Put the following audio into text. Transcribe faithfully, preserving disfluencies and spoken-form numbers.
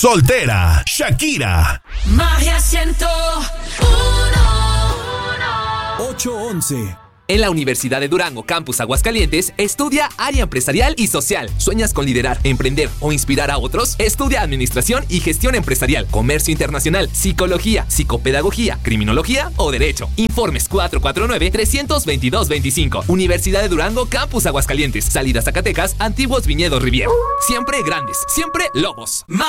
soltera, Shakira. Magia ciento uno. ocho once. En la Universidad de Durango, Campus Aguascalientes, estudia área empresarial y social. ¿Sueñas con liderar, emprender o inspirar a otros? Estudia administración y gestión empresarial, comercio internacional, psicología, psicopedagogía, criminología o derecho. Informes cuatro cuatro nueve, tres dos dos, dos cinco. Universidad de Durango, Campus Aguascalientes. Salida Zacatecas, Antiguos Viñedos Riviera. Siempre grandes, siempre lobos.